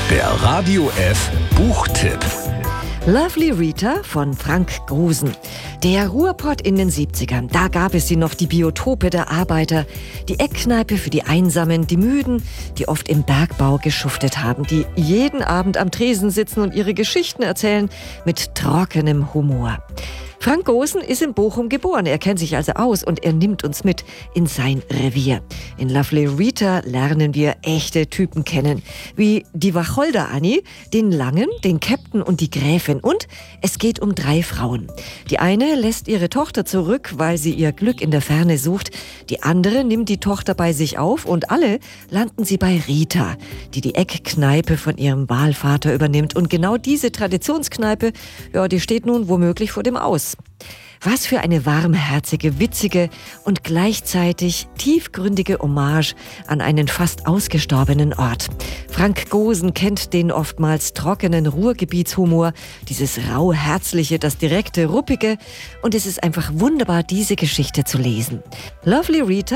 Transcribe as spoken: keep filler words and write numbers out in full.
Der Radio F Buchtipp. Lovely Rita von Frank Grusen. Der Ruhrpott in den siebzigern, da gab es sie noch, die Biotope der Arbeiter, die Eckkneipe für die Einsamen, die Müden, die oft im Bergbau geschuftet haben, die jeden Abend am Tresen sitzen und ihre Geschichten erzählen mit trockenem Humor. Frank Grusen ist in Bochum geboren, er kennt sich also aus und er nimmt uns mit in sein Revier. In Lovely Rita lernen wir echte Typen kennen, wie die Wacholder-Annie, den Langen, den Käpt'n und die Gräfin. Und es geht um drei Frauen. Die eine lässt ihre Tochter zurück, weil sie ihr Glück in der Ferne sucht. Die andere nimmt die Tochter bei sich auf und alle landen sie bei Rita, die die Eckkneipe von ihrem Wahlvater übernimmt. Und genau diese Traditionskneipe, ja, die steht nun womöglich vor dem Aus. Was für eine warmherzige, witzige und gleichzeitig tiefgründige Hommage an einen fast ausgestorbenen Ort. Frank Grusen kennt den oftmals trockenen Ruhrgebietshumor, dieses rauherzliche, das direkte, ruppige, und es ist einfach wunderbar, diese Geschichte zu lesen. Lovely Rita